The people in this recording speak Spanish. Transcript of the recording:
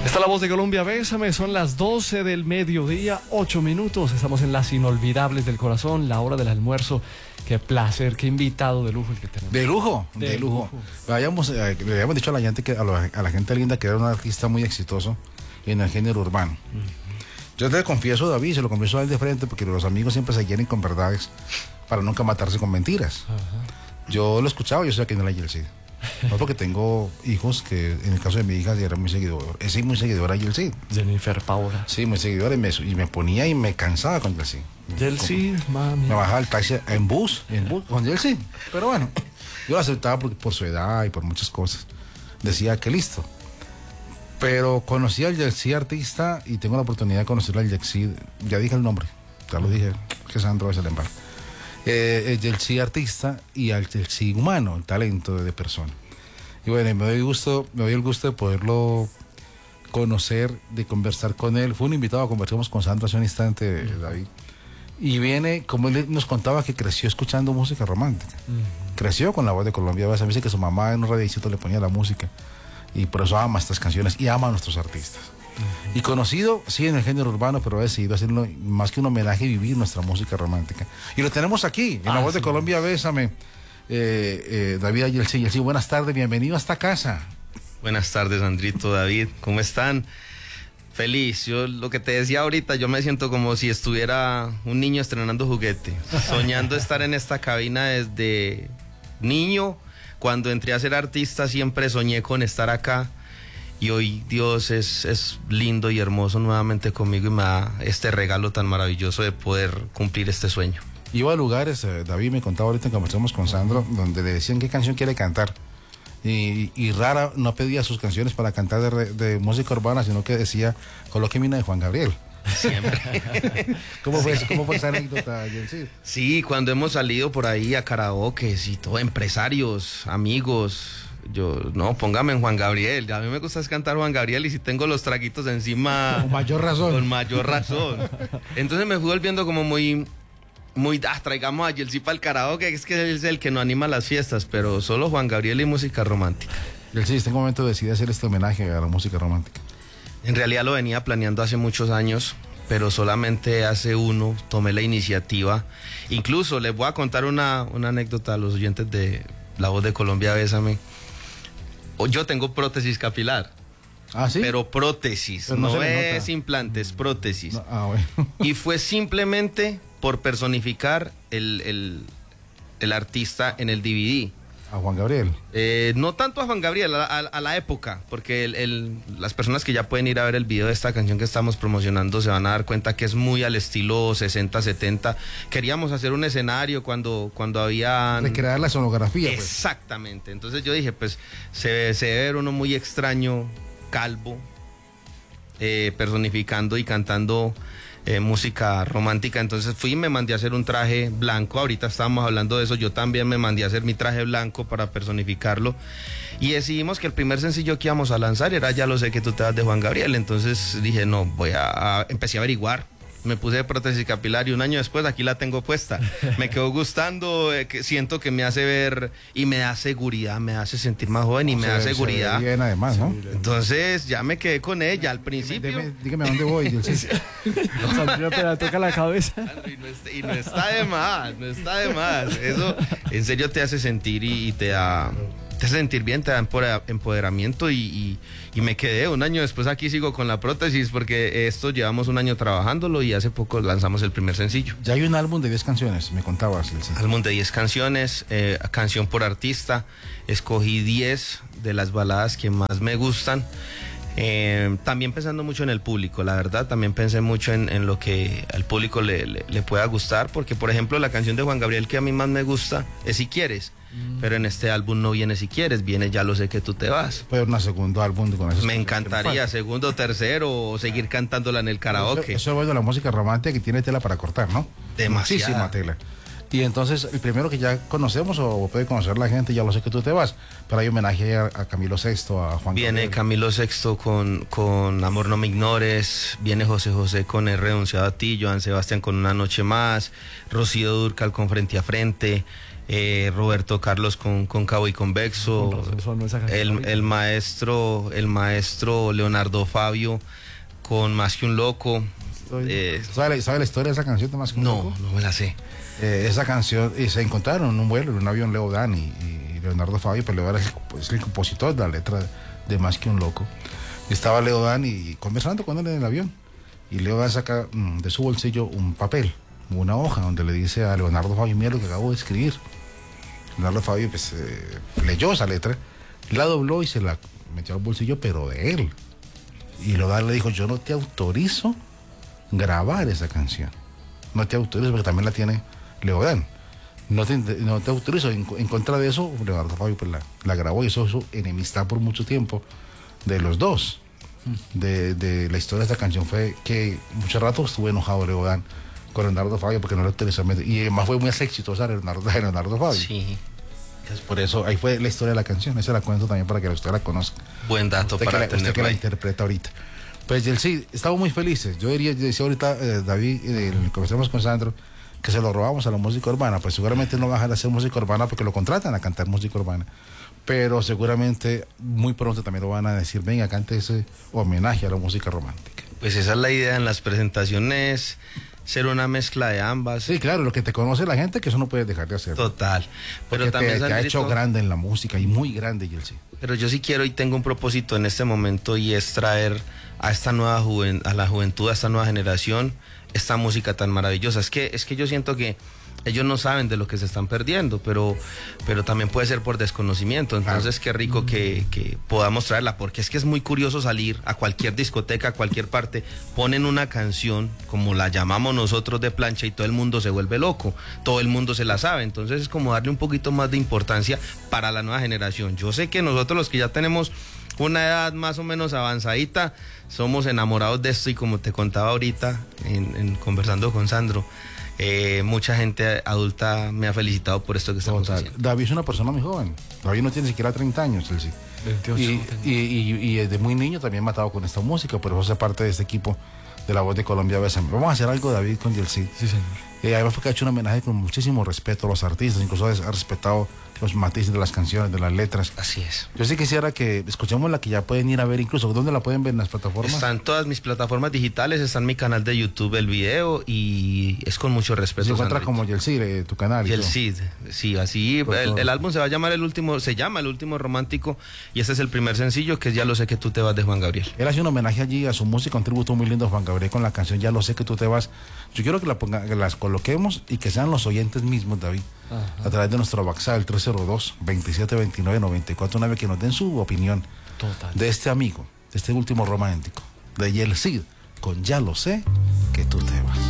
Está la voz de Colombia, bésame, son las 12 del mediodía, 8 minutos, estamos en las inolvidables del corazón, la hora del almuerzo. Qué placer, qué invitado de lujo el que tenemos. De lujo. Le habíamos dicho a la gente a la gente linda que era un artista muy exitoso en el género urbano. Yo te confieso, David, se lo confieso a él de frente, porque los amigos siempre se quieren con verdades para nunca matarse con mentiras. Yo lo escuchaba, yo sé que no la Yeltsin. No, porque tengo hijos que, en el caso de mi hija, era muy seguidor. Es muy seguidora a Yeltsin. Jennifer Paola. Sí, muy seguidora, y me ponía y me cansaba con Yeltsin. Yeltsin, mami. Me bajaba el taxi en bus con Yeltsin. Pero bueno, yo lo aceptaba por su edad y por muchas cosas. Decía que listo. Pero conocí al Yeltsin artista y tengo la oportunidad de conocer al Yeltsin. Ya dije el nombre, ya lo dije, que Sandro es el embargo. El Yeltsin artista y al Yeltsin humano, el talento de persona. Y bueno, me doy el gusto de poderlo conocer, de conversar con él. Fue un invitado, conversamos con Sandro hace un instante, David. Y viene, como él nos contaba, que creció escuchando música romántica. Creció con La Voz de Colombia. A veces que su mamá en un radiocito le ponía la música. Y por eso ama estas canciones y ama a nuestros artistas. Y conocido, sí, en el género urbano, pero ha decidido hacerlo más que un homenaje y vivir nuestra música romántica. Y lo tenemos aquí, en La Voz de Colombia, bésame. David Yeltsin. Buenas tardes, bienvenido a esta casa. Buenas tardes, Andrito, David, ¿cómo están? Feliz, yo lo que te decía ahorita, yo me siento como si estuviera un niño estrenando juguete, soñando estar en esta cabina desde niño. Cuando entré a ser artista siempre soñé con estar acá. Y hoy Dios es lindo y hermoso nuevamente conmigo y me da este regalo tan maravilloso de poder cumplir este sueño. Iba a lugares, David me contaba ahorita que conversamos con Sandro, donde le decían qué canción quiere cantar. Y rara no pedía sus canciones para cantar de música urbana, sino que decía, colóqueme una de Juan Gabriel. Siempre. ¿Cómo fue esa anécdota, Yeltsin? Sí, cuando hemos salido por ahí a karaoke y todo, empresarios, amigos... no, póngame en Juan Gabriel. A mí me gusta cantar Juan Gabriel y si tengo los traguitos encima... Con mayor razón. Con mayor razón. Entonces me fui volviendo como muy... traigamos a Yeltsin para el karaoke, es que él es el que nos anima a las fiestas, pero solo Juan Gabriel y música romántica. Yeltsin, en este momento decidí hacer este homenaje a la música romántica. En realidad lo venía planeando hace muchos años, pero solamente hace uno tomé la iniciativa. Incluso les voy a contar una anécdota a los oyentes de La Voz de Colombia, bésame. Yo tengo prótesis capilar. ¿Ah, sí? Pero prótesis, pero no es implantes, prótesis. No, bueno. Y fue simplemente por personificar el artista en el DVD. ¿A Juan Gabriel? No tanto a Juan Gabriel, a la época, porque las personas que ya pueden ir a ver el video de esta canción que estamos promocionando se van a dar cuenta que es muy al estilo 60, 70. Queríamos hacer un escenario cuando había... Recrear la sonografía. Exactamente. Pues. Entonces yo dije, pues se debe ver uno muy extraño, calvo, personificando y cantando... música romántica. Entonces fui y me mandé a hacer un traje blanco. Ahorita estábamos hablando de eso. Yo también me mandé a hacer mi traje blanco para personificarlo y decidimos que el primer sencillo que íbamos a lanzar era Ya lo sé que tú te vas de Juan Gabriel. Entonces dije, no, empecé a averiguar. Me puse de prótesis capilar y un año después aquí la tengo puesta. Me quedó gustando, siento que me hace ver y me da seguridad, me hace sentir más joven y me da seguridad. Bien además, ¿no? Entonces ya me quedé con ella al principio. Dígame a dónde voy. Sandro te la toca la cabeza. Y no está de más, no está de más. Eso en serio te hace sentir y te hace sentir bien, te da empoderamiento y me quedé un año después aquí, sigo con la prótesis porque esto llevamos un año trabajándolo y hace poco lanzamos el primer sencillo. Ya hay un álbum de 10 canciones, me contabas. Álbum de 10 canciones, canción por artista, escogí 10 de las baladas que más me gustan. También pensando mucho en el público, la verdad, también pensé mucho en lo que al público le pueda gustar, porque por ejemplo la canción de Juan Gabriel que a mí más me gusta es Si Quieres, pero en este álbum no viene Si Quieres, viene Ya lo sé que tú te vas. Puede un segundo álbum con eso. Me encantaría, segundo, tercero, o seguir cantándola en el karaoke. Eso es bueno, la música romántica que tiene tela para cortar, ¿no? Demasiada. Muchísima tela. Y entonces, el primero que ya conocemos, o puede conocer la gente, Ya lo sé que tú te vas, pero hay homenaje a Camilo VI, a Juan Viene Gabriel. Camilo VI con Amor no me ignores, viene José José con He renunciado a ti, Joan Sebastián con Una noche más, Rocío Dúrcal con Frente a frente, Roberto Carlos con Cabo y Convexo, Con razón sonó esa canción el maestro Leonardo Fabio con Más que un loco. ¿Sabe la historia de esa canción de Más que un loco? No me la sé. Esa canción, se encontraron en un vuelo, en un avión, Leo Dan y Leonardo Fabio, pero Leo Dan es el compositor de la letra de Más que un loco. Y estaba Leo Dan y conversando con él en el avión. Y Leo Dan saca de su bolsillo un papel, una hoja, donde le dice a Leonardo Fabio: mira lo que acabo de escribir. Leonardo Fabio pues, leyó esa letra, la dobló y se la metió al bolsillo, pero de él. Y Leo Dan le dijo: yo no te autorizo grabar esa canción. No te autorizo, porque también la tiene Leo Dan. No te autorizo. En contra de eso, Leonardo Fabio pues, la grabó, y eso es su enemistad por mucho tiempo de los dos. De la historia de esta canción fue que mucho rato estuvo enojado Leo Dan con Leonardo Fabio porque no le autorizó. Y además fue muy exitosa Leonardo Fabio. Sí. Por eso ahí fue la historia de la canción. Esa la cuento también para que usted la conozca. Buen dato usted para usted que la interpreta ahorita. Pues sí, estamos muy felices. Yo decía ahorita, David, conversamos con Sandro, que se lo robamos a la música urbana. Pues seguramente no va a dejar de hacer música urbana porque lo contratan a cantar música urbana. Pero seguramente muy pronto también lo van a decir: venga, cante ese homenaje a la música romántica. Pues esa es la idea en las presentaciones, ser una mezcla de ambas. Sí, claro, lo que te conoce la gente, que eso no puedes dejar de hacer. Total. Pero porque también te ha hecho grande en la música, y muy grande, Yeltsin. Pero yo sí quiero y tengo un propósito en este momento, y es traer a esta nueva a la juventud, a esta nueva generación, esta música tan maravillosa. Es que yo siento que ellos no saben de lo que se están perdiendo, pero también puede ser por desconocimiento. Entonces, qué rico que podamos traerla, porque es que es muy curioso salir a cualquier discoteca, a cualquier parte, ponen una canción, como la llamamos nosotros, de plancha, y todo el mundo se vuelve loco, todo el mundo se la sabe. Entonces es como darle un poquito más de importancia para la nueva generación. Yo sé que nosotros, los que ya tenemos una edad más o menos avanzadita, somos enamorados de esto, y como te contaba ahorita conversando con Sandro, mucha gente adulta me ha felicitado por esto que estamos haciendo. David es una persona muy joven. David no tiene ni siquiera 30 años, él sí. 28. Y desde muy niño también matado con esta música, por eso hace parte de este equipo de La Voz de Colombia. Vamos a hacer algo, David, con Yeltsin. Sí, señor. Además, porque ha hecho un homenaje con muchísimo respeto a los artistas, incluso ha respetado los matices de las canciones, de las letras. Así es. Yo sí quisiera que escuchemos la que ya pueden ir a ver, incluso. ¿Dónde la pueden ver? ¿En las plataformas? Están todas mis plataformas digitales, está en mi canal de YouTube el video, y es con mucho respeto. Se encuentra como Yeltsin, tu canal. Yeltsin, sí, así. El álbum se llama El Último Romántico, y este es el primer sencillo, que es Ya lo sé que tú te vas, de Juan Gabriel. Él hace un homenaje allí a su música, un tributo muy lindo a Juan Gabriel con la canción Ya lo sé que tú te vas. Yo quiero que las coloquemos y que sean los oyentes mismos, David. Ajá. A través de nuestro WhatsApp, el 302-2729-94, que nos den su opinión. Total. De este amigo, de este último romántico, de Yeltsin, con Ya lo sé que tú te vas.